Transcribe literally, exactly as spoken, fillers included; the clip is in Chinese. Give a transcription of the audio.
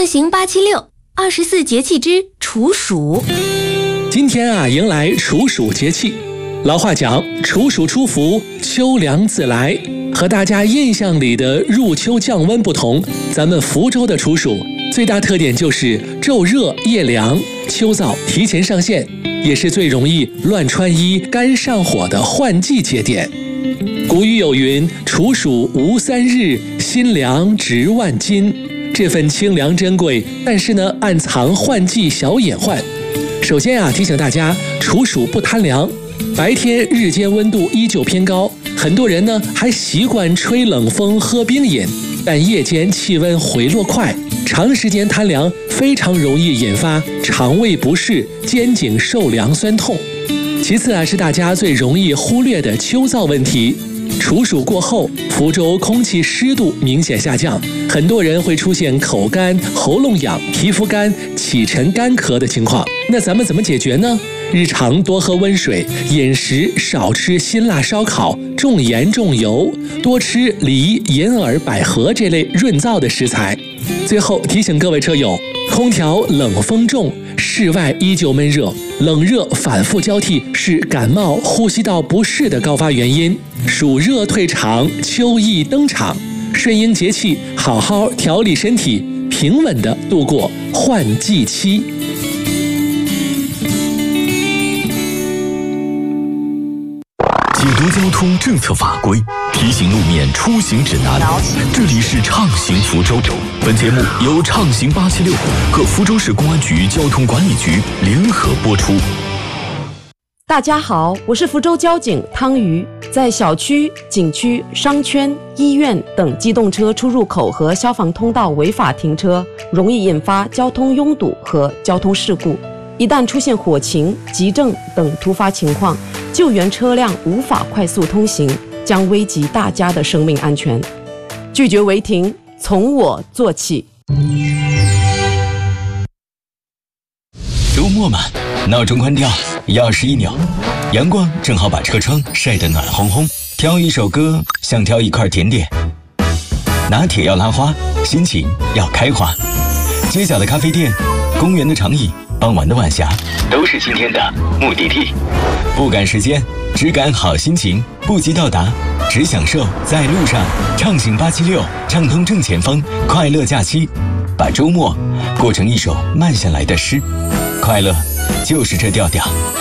畅行八七六，二十四节气之处暑。 今天啊，迎来处暑节气。老话讲，处暑初伏，秋凉自来。和大家印象里的入秋降温不同，咱们福州的处暑最大特点就是昼热夜凉，秋燥提前上线，也是最容易乱穿衣、干上火的换季节点。古语有云：“处暑无三日，心凉值万金。”这份清凉珍贵，但是呢，暗藏换季小隐患。首先啊，提醒大家，处暑不贪凉，白天日间温度依旧偏高，很多人呢还习惯吹冷风、喝冰饮，但夜间气温回落快，长时间贪凉非常容易引发肠胃不适、肩颈受凉酸痛。其次啊，是大家最容易忽略的秋燥问题。处暑过后，福州空气湿度明显下降，很多人会出现口干、喉咙痒、皮肤干、起沉干咳的情况。那咱们怎么解决呢？日常多喝温水，饮食少吃辛辣烧烤、重盐重油，多吃梨、银耳、百合这类润燥的食材。最后提醒各位车友，空调冷风重，室外依旧闷热，冷热反复交替是感冒、呼吸道不适的高发原因。暑热退场，秋意登场，顺应节气，好好调理身体，平稳地度过换季期。 解读交通政策法规，提醒路面出行指南。这里是畅行福州，本节目由畅行八七六和福州市公安局交通管理局联合播出。 大家好，我是福州交警汤瑜。在小区、景区、商圈、医院等机动车出入口和消防通道违法停车，容易引发交通拥堵和交通事故。一旦出现火情、急症等突发情况，救援车辆无法快速通行，将危及大家的生命安全。拒绝违停，从我做起。 周末嘛，闹钟关掉，钥匙一扭，阳光正好把车窗晒得暖烘烘。挑一首歌，像挑一块甜点。拿铁要拉花，心情要开花。街角的咖啡店，公园的长椅，傍晚的晚霞，都是今天的目的地。不赶时间，只赶好心情，不急到达，只享受在路上。畅行八七六，畅通正前方，快乐假期，把周末过成一首慢下来的诗。快乐就是这调调。